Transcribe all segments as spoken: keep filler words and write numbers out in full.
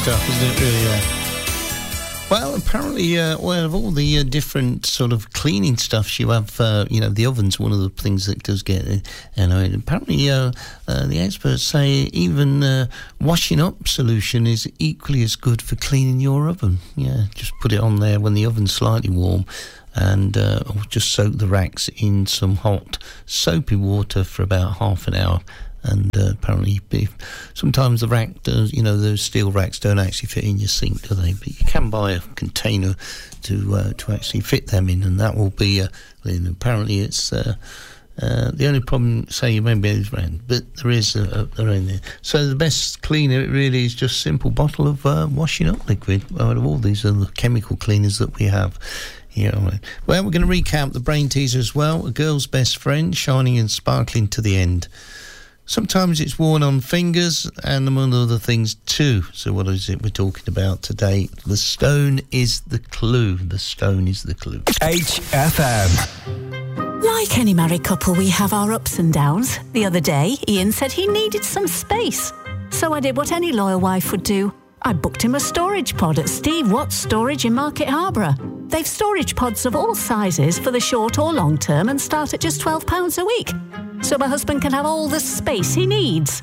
stuff, isn't it, really? Yeah. Well, apparently, uh, well, of all the uh, different sort of cleaning stuffs you have, uh, you know, the oven's one of the things that does get, uh, you know, apparently uh, uh, the experts say even uh, washing up solution is equally as good for cleaning your oven. Yeah, just put it on there when the oven's slightly warm and uh, just soak the racks in some hot soapy water for about half an hour. And uh, apparently, if, sometimes the rack does, you know, those steel racks don't actually fit in your sink, do they? But you can buy a container to uh, to actually fit them in, and that will be. Uh, and apparently, it's uh, uh, the only problem. Say you maybe is around, but there is a, a, around there. So the best cleaner, it really is just simple bottle of uh, washing up liquid out of all these other chemical cleaners that we have. Yeah, right. Well, we're going to recap the brain teaser as well. A girl's best friend, shining and sparkling to the end. Sometimes it's worn on fingers and among other things too. So what is it we're talking about today? The stone is the clue. The stone is the clue. H F M. Like any married couple, we have our ups and downs. The other day, Ian said he needed some space. So I did what any loyal wife would do. I booked him a storage pod at Steve Watts Storage in Market Harborough. They've storage pods of all sizes for the short or long term and start at just twelve pounds a week. So my husband can have all the space he needs.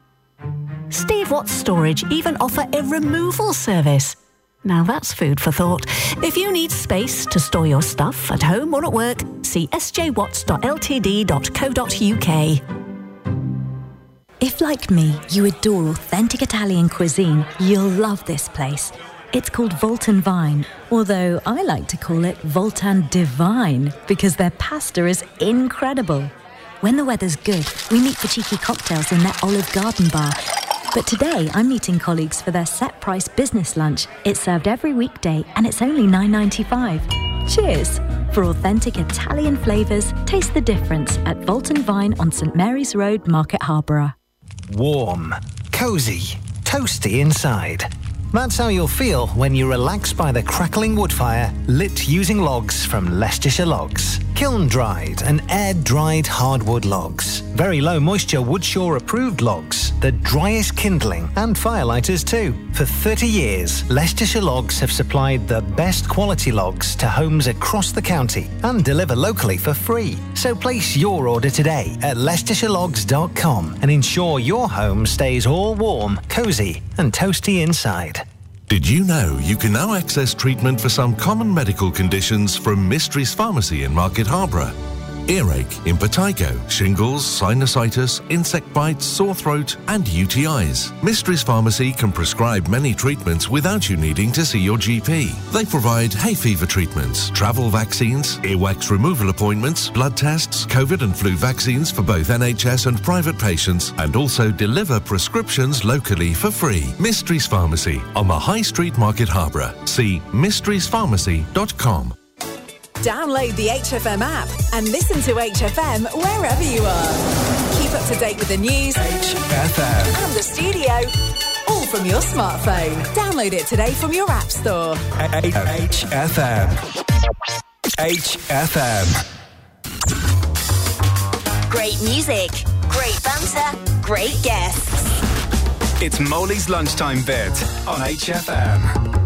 Steve Watts Storage even offer a removal service. Now that's food for thought. If you need space to store your stuff at home or at work, see s j watts dot l t d dot co dot u k. If, like me, you adore authentic Italian cuisine, you'll love this place. It's called Voltan Vine, although I like to call it Voltan Divine because their pasta is incredible. When the weather's good, we meet for cheeky cocktails in their Olive Garden bar. But today, I'm meeting colleagues for their set-price business lunch. It's served every weekday and it's only nine ninety-five. Cheers! For authentic Italian flavours, taste the difference at Voltan Vine on St Mary's Road, Market Harborough. Warm, cosy, toasty inside. That's how you'll feel when you relax by the crackling wood fire lit using logs from Leicestershire Logs. Kiln-dried and air-dried hardwood logs. Very low moisture Woodshaw approved logs. The driest kindling and firelighters too. For thirty years, Leicestershire Logs have supplied the best quality logs to homes across the county and deliver locally for free. So place your order today at leicestershire logs dot com and ensure your home stays all warm, cosy and toasty inside. Did you know you can now access treatment for some common medical conditions from Mysteries Pharmacy in Market Harborough? Earache, impetigo, shingles, sinusitis, insect bites, sore throat and U T Is. Mysteries Pharmacy can prescribe many treatments without you needing to see your G P. They provide hay fever treatments, travel vaccines, earwax removal appointments, blood tests, COVID and flu vaccines for both N H S and private patients, and also deliver prescriptions locally for free. Mysteries Pharmacy on the High Street, Market Harborough. See mysteries pharmacy dot com. Download the H F M app and listen to H F M wherever you are. Keep up to date with the news, H F M, and the studio, all from your smartphone. Download it today from your app store. H F M. H F M. Great music, great banter, great guests. It's Molly's Lunchtime Bit on H F M.